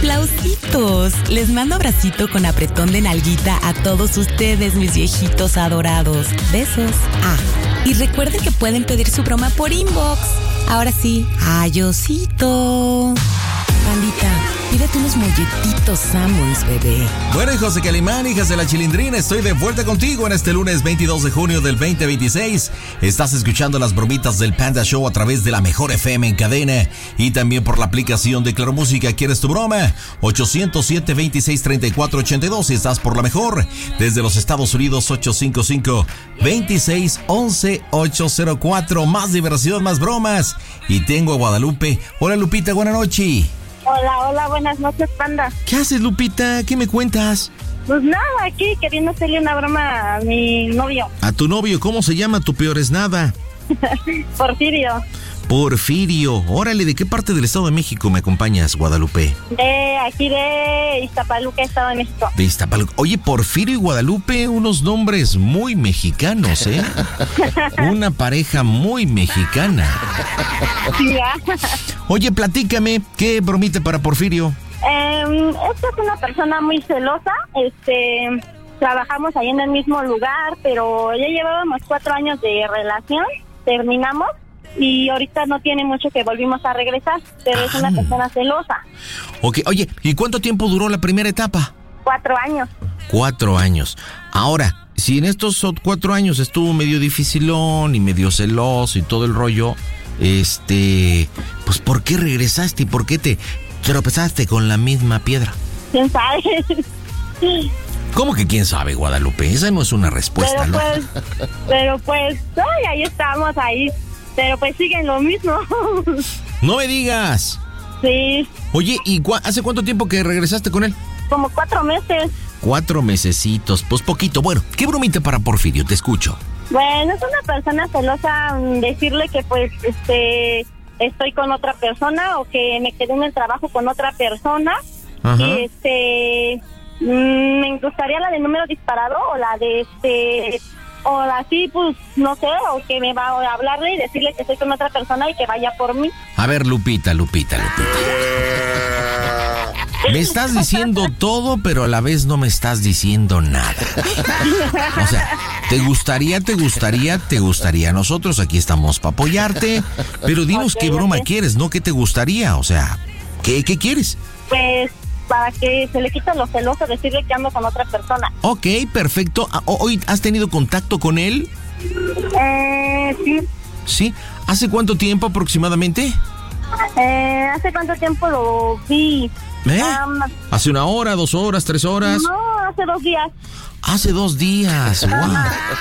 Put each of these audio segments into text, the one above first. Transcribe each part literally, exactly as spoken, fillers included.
aplausitos. Les mando abracito con apretón de nalguita a todos ustedes, mis viejitos adorados. Besos. Ah, y recuerden que pueden pedir su broma por inbox. Ahora sí, adiosito. Bandita, pídete unos molletitos Samuels, bebé. Bueno, hijos de Calimán, hijas de la Chilindrina, estoy de vuelta contigo en este lunes veintidós de junio del veinte veintiséis. Estás escuchando las bromitas del Panda Show a través de la Mejor F M en cadena y también por la aplicación de Claro Música. ¿Quieres tu broma? ocho cero siete, veintiséis, treinta y cuatro, ochenta y dos. Si estás por la Mejor, desde los Estados Unidos, ocho cinco cinco, veintiséis, once, ochocientos cuatro. Más diversión, más bromas. Y tengo a Guadalupe. Hola, Lupita, buenas noches. Hola, hola, buenas noches, Panda. ¿Qué haces, Lupita? ¿Qué me cuentas? Pues nada, aquí queriendo hacerle una broma a mi novio. ¿A tu novio? ¿Cómo se llama tu peor es nada? Porfirio. Porfirio. Órale, ¿de qué parte del Estado de México me acompañas, Guadalupe? De aquí de Iztapaluca, Estado de México. De Iztapaluca. Oye, Porfirio y Guadalupe, unos nombres muy mexicanos, ¿eh? Una pareja muy mexicana. Sí, ¿ya? Oye, platícame, ¿qué bromita para Porfirio? Eh, esta es una persona muy celosa. Este, trabajamos ahí en el mismo lugar, pero ya llevábamos cuatro años de relación. Terminamos. Y ahorita no tiene mucho que volvimos a regresar, pero ah. es una persona celosa. Ok, oye, ¿y cuánto tiempo duró la primera etapa? Cuatro años. Cuatro años. Ahora, si en estos cuatro años estuvo medio dificilón y medio celoso y todo el rollo, este, pues ¿por qué regresaste y por qué te tropezaste con la misma piedra? ¿Quién sabe? ¿Cómo que quién sabe, Guadalupe? Esa no es una respuesta, pero ¿no? Pues, pero pues, ay, ahí estamos, ahí. Pero pues siguen lo mismo. ¡No me digas! Sí. Oye, ¿y cu- hace cuánto tiempo que regresaste con él? Como cuatro meses. Cuatro mesecitos, pues poquito. Bueno, ¿qué bromita para Porfirio? Te escucho. Bueno, es una persona celosa, decirle que pues, este, estoy con otra persona o que me quedé en el trabajo con otra persona. Ajá. Y este, mmm, me gustaría la de número disparado o la de este... O así, pues, no sé, o que me va a hablarle y decirle que estoy con otra persona y que vaya por mí. A ver, Lupita, Lupita, Lupita. Me estás diciendo todo, pero a la vez no me estás diciendo nada. O sea, ¿te gustaría, te gustaría, te gustaría? Nosotros aquí estamos para apoyarte, pero dinos okay, qué broma okay. quieres, ¿no? ¿Qué te gustaría? O sea, ¿qué, qué quieres? Pues... para que se le quite lo celoso, decirle que ando con otra persona. Ok, perfecto. ¿Hoy has tenido contacto con él? Eh, sí. ¿Sí? ¿Hace cuánto tiempo aproximadamente? Eh, ¿hace cuánto tiempo lo vi? ¿Eh? Um, ¿Hace una hora, dos horas, tres horas? No, hace dos días. Hace dos días, wow.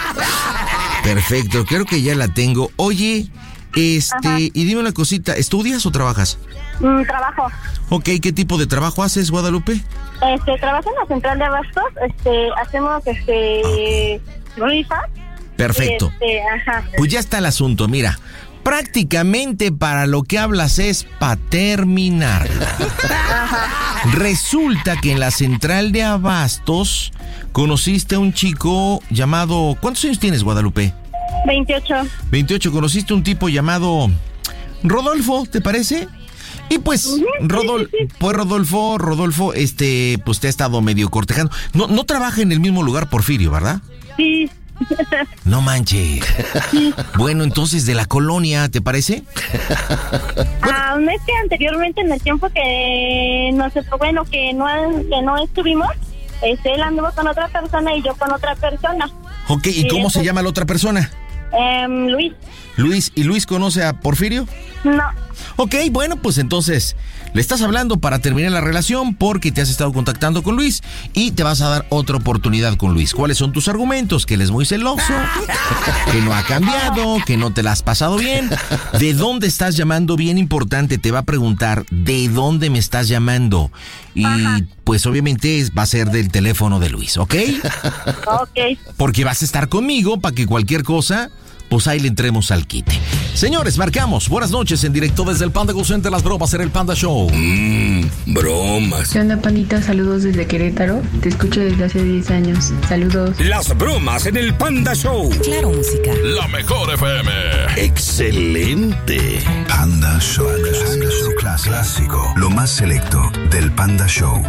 Perfecto, creo que ya la tengo. Oye, este, Ajá. y dime una cosita, ¿estudias o trabajas? Mm, trabajo. Ok, ¿qué tipo de trabajo haces, Guadalupe? Este, trabajo en la central de abastos, este, hacemos, este, okay. rifas. Perfecto. Este, ajá. Pues ya está el asunto, mira, prácticamente para lo que hablas es para terminarla. Ajá. Resulta que en la central de abastos conociste a un chico llamado, ¿cuántos años tienes, Guadalupe? veintiocho. veintiocho, conociste a un tipo llamado Rodolfo, ¿te parece? Y pues, Rodolfo, pues Rodolfo, Rodolfo, este, pues te ha estado medio cortejando. No, no trabaja en el mismo lugar Porfirio, ¿verdad? Sí. No manches. Sí. Bueno, entonces de la colonia, ¿te parece? Bueno. Ah, es que anteriormente en el tiempo que no sé, bueno, que no, que no estuvimos, este, él anduvo con otra persona y yo con otra persona. Ok, ¿y, ¿y cómo entonces, se llama la otra persona? Um, Luis. Luis, ¿y Luis conoce a Porfirio? No. Ok, bueno, pues entonces le estás hablando para terminar la relación porque te has estado contactando con Luis y te vas a dar otra oportunidad con Luis. ¿Cuáles son tus argumentos? Que él es muy celoso, que no ha cambiado, que no te la has pasado bien. ¿De dónde estás llamando? Bien importante, te va a preguntar, ¿de dónde me estás llamando? Y Ajá. pues obviamente va a ser del teléfono de Luis, ¿ok? Ok. Porque vas a estar conmigo para que cualquier cosa... pues ahí le entremos al quite. Señores, marcamos. Buenas noches en directo desde el Panda Go Center. Las bromas en el Panda Show. Mmm, broma. bromas. ¿Qué onda, pandita? Saludos desde Querétaro. Te escucho desde hace diez años. Saludos. Las bromas en el Panda Show. Claro, música. La mejor F M. Excelente. Panda Show. Panda Show clásico. Lo más selecto del Panda Show.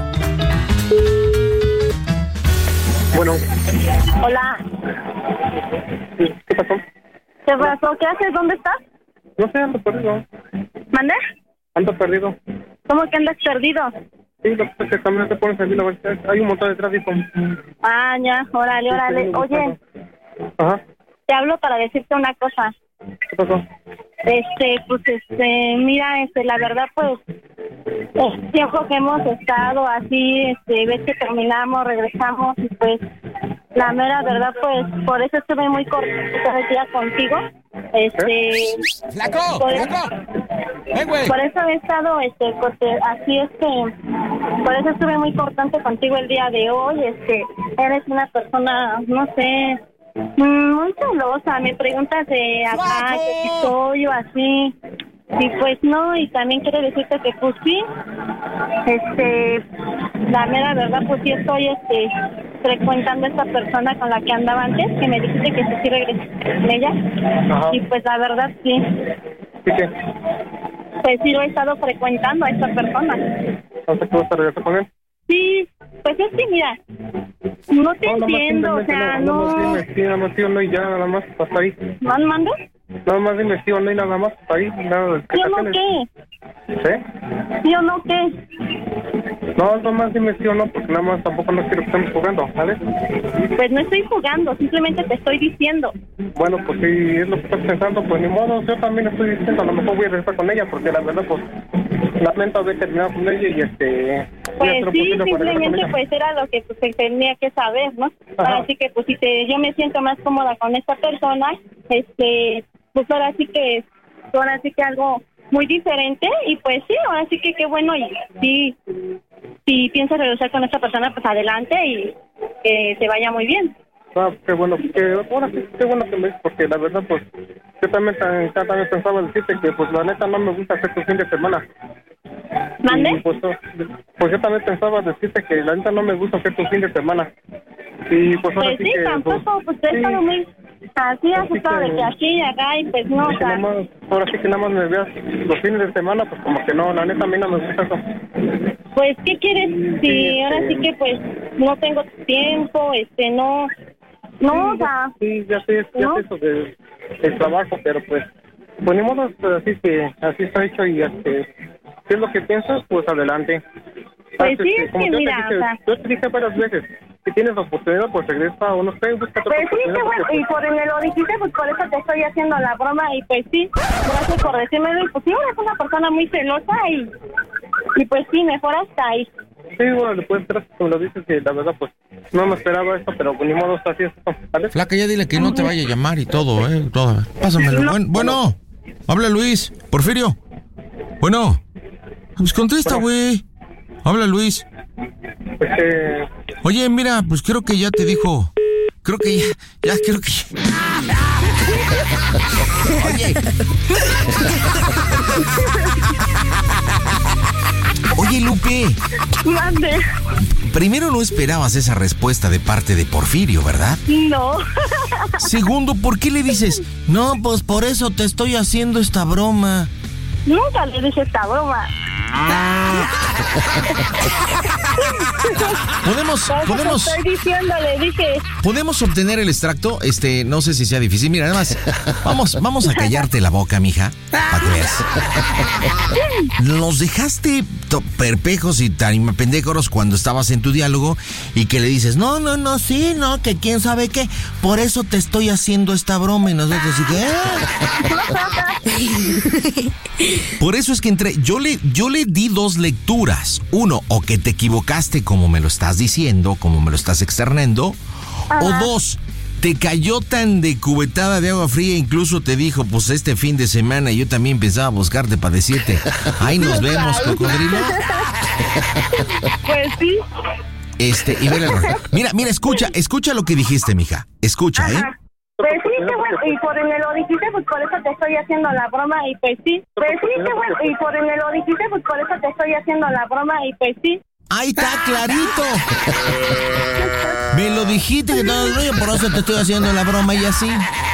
Bueno. Hola. ¿Qué pasó? ¿Qué pasó? ¿Qué haces? ¿Dónde estás? No sé, ando perdido. ¿Mande? Ando perdido. ¿Cómo que andas perdido? Sí, lo que pasa es que también te pones aquí, hay un montón de tráfico. Ah, ya, órale, órale. Oye, ajá. Te hablo para decirte una cosa. ¿Qué pasó? Este, pues, este, mira, este, la verdad, pues, el tiempo que hemos estado así, este, ves que terminamos, regresamos, y pues, la mera verdad, pues, por eso estuve muy cortita el día contigo. Este... ¡Flaco! Por, ¡Flaco! ¡Eh, güey! Por eso he estado, este, porque así, este, por eso estuve muy cortante contigo el día de hoy, este, eres una persona, no sé, muy celosa, me preguntas de acá, que si soy o así, y pues no, y también quiero decirte que pues sí, este, la mera verdad, pues sí estoy, este, frecuentando a esta persona con la que andaba antes, que me dijiste que sí, sí regresé con ella. Ajá. Y pues la verdad sí. ¿Sí qué? Pues sí lo he estado frecuentando a esta persona. ¿Hasta que vas a regresar con él? Sí, pues es que mira, no te no, entiendo, o sea, no... No, no, sí, nada más sí o no y ya, nada más, hasta ahí. ¿Más mando? Nada más dime sí o no y nada más, hasta ahí, nada de ¿Sí o no qué? ¿Sí? ¿Sí o no qué? No, nada más dime sí o no, porque nada más tampoco no quiero que estemos jugando, ¿vale? Pues no estoy jugando, simplemente te estoy diciendo. Bueno, pues si es lo que estás pensando, pues ni modo, yo también estoy diciendo, a lo mejor voy a regresar con ella, porque la verdad, pues, lamento haber terminado con ella y este... Pues sí, simplemente pues era lo que pues, se tenía que saber, ¿no? Ajá. Así que pues si te, yo me siento más cómoda con esta persona, este, pues ahora sí que, ahora sí que algo muy diferente y pues sí, ahora sí que qué bueno y sí, si piensas regresar con esta persona, pues adelante y que te vaya muy bien. Ah, qué bueno, que ahora sí, qué bueno que me dices, porque la verdad, pues, yo también, también, también pensaba decirte que, pues, la neta no me gusta hacer tu fin de semana. ¿Mande? Y, pues, pues yo también pensaba decirte que la neta no me gusta hacer tu fin de semana. Y pues ahora pues sí, sí que... tampoco, pues, pues he estado sí, muy... Así asustado de que aquí y acá y pues no, o sea... Más, ahora sí que nada más me veas los fines de semana, pues como que no, la neta a mí no me gusta eso. Pues, ¿qué quieres? Si sí, ahora sí que pues no tengo tiempo, este, no... No, sí, o sea... Sí, ya sé, ya ¿no? sé eso del, del trabajo, pero pues... Pues ni modo, pues, así que así está hecho y este... ¿Qué es lo que piensas? Pues adelante. Pues sí, es que mira, dije, o sea... Yo te dije varias veces, si tienes la oportunidad, pues regresa o no sé, busca otra pues oportunidad. Sí, que bueno, pues, y por me lo dijiste, pues por eso te estoy haciendo la broma y pues sí, gracias por decírmelo y pues sí, eres una persona muy celosa y... Y pues sí, mejor hasta ahí. Sí, bueno, le puedes esperar como lo dices que la verdad, pues, no me esperaba esto, pero ni modo está así esto, ¿vale? Flaca, ya dile que no te vaya a llamar y todo, ¿eh? Todo. Pásamelo. No, bueno, bueno, habla Luis. Porfirio. Bueno. Pues contesta, güey. Habla Luis. Este... Oye, mira, pues creo que ya te dijo. Creo que ya, ya creo que... Oye. Oye, Lupe. Mande. Primero, no esperabas esa respuesta de parte de Porfirio, ¿verdad? No. Segundo, ¿por qué le dices? No, pues por eso te estoy haciendo esta broma. Nunca le dije esta broma. Podemos, podemos. Estoy diciendo, le dije. Podemos obtener el extracto, este, no sé si sea difícil. Mira, además, vamos, vamos a callarte la boca, mija, para que veas. Nos dejaste perpejos y tan pendejos cuando estabas en tu diálogo y que le dices, no, no, no, sí, no, que quién sabe qué. Por eso te estoy haciendo esta broma y nosotros así que. Por eso es que entré, yo le, yo le di dos lecturas. Uno, o que te equivocaste como me lo estás diciendo, como me lo estás externando. Ajá. O dos, te cayó tan de cubetada de agua fría, incluso te dijo, pues este fin de semana yo también pensaba buscarte para decirte, ahí nos vemos, cocodrilo. Pues sí. Este, y ve el error. Mira, mira, escucha, escucha lo que dijiste, mija. Escucha, Ajá. ¿eh? Pues sí, qué bueno, y por el me lo dijiste, pues por eso te estoy haciendo la broma, y pues sí. Pues sí, qué bueno, y por el me lo dijiste, pues por eso te estoy haciendo la broma, y pues sí. ¡Ahí está, clarito! Me lo dijiste que todo el rollo, por eso te estoy haciendo la broma y así.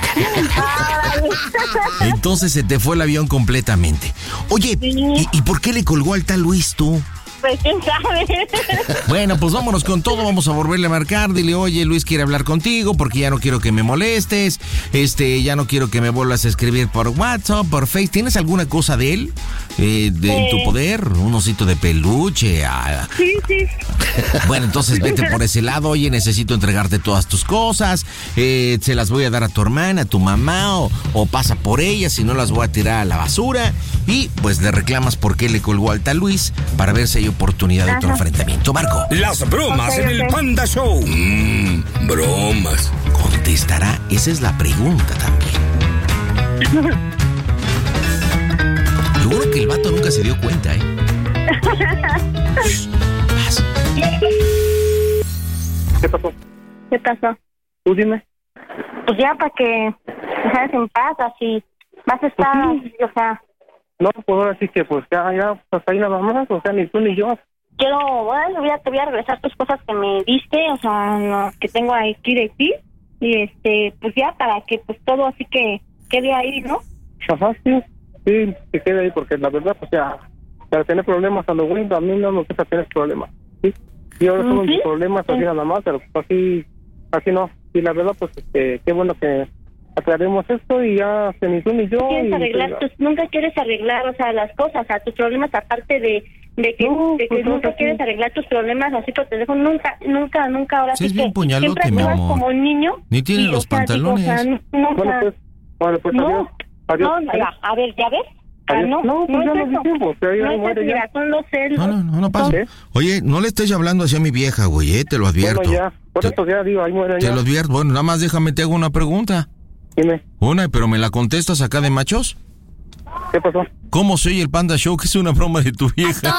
Entonces se te fue el avión completamente. Oye, Sí. ¿y, y por qué le colgó al tal Luis tú? Pues quién sabe. Bueno, pues vámonos con todo, vamos a volverle a marcar, dile, oye, Luis quiere hablar contigo porque ya no quiero que me molestes, este, ya no quiero que me vuelvas a escribir por WhatsApp, por Face. ¿Tienes alguna cosa de él, eh, de, en tu poder? ¿Un osito de peluche? Ah. Sí, sí. Bueno, entonces vete por ese lado, oye, necesito entregarte todas tus cosas, eh, se las voy a dar a tu hermana, a tu mamá, o, o pasa por ellas, si no las voy a tirar a la basura, y pues le reclamas por qué le colgó al tal Luis, para ver si hay oportunidad de otro enfrentamiento. Marco. Las bromas Ok, en el ok. Panda Show. Mmm, bromas. Contestará, esa es la pregunta también. Seguro que el vato nunca se dio cuenta, ¿eh? Shh, vas. ¿Qué pasó? ¿Qué pasó? Tú dime. Pues ya para que me dejes en paz, así vas a estar, o sea, No, pues ahora sí que pues ya, ya, pues ahí nada más, o sea, ni tú ni yo. quiero, bueno, voy a, te voy a regresar tus cosas que me diste, o sea, no, que tengo aquí de ti, y este, pues ya para que pues todo así que quede ahí, ¿no? Ajá, sí, sí, que quede ahí, porque la verdad, pues ya, para tener problemas a lo bueno, a mí no me gusta tener problemas, ¿sí? Y ahora son ¿Sí? mis problemas así Sí. nada más, pero pues así, así no. Y la verdad, pues, este, qué bueno que aclaremos esto y ya, que ni tú ni yo. Quieres y, arreglar, pues, tus, nunca quieres arreglar, o sea, las cosas, o sea, tus problemas aparte de, de que, No, de que pues, no, nunca pues, quieres sí. arreglar tus problemas así por teléfono, nunca, nunca, nunca, ahora Sí, sí es bien que puñalote, siempre mi actúas amor. como un niño. Ni tiene y, los o sea, digo, o sea, pantalones. no, no, o bueno, sea, pues, bueno, pues, no, adiós. Adiós. no, mira, a ver, ¿ya ves? Ah, Adiós. no, No, pues no ya es lo eso. dijimos, ya, ya No es muere eso, ya. mira, son los celos. No, no, no, no pasa. ¿Qué? Oye, no le estés hablando así a mi vieja, güey, eh, te lo advierto. Bueno, ya, por Te- eso ya digo, ahí muere Te ya. lo advierto. Bueno, nada más déjame, te hago una pregunta. Dime, Una, pero me la contestas acá de machos. ¿qué pasó? ¿Cómo se oye el Panda Show? Que es una broma de tu vieja.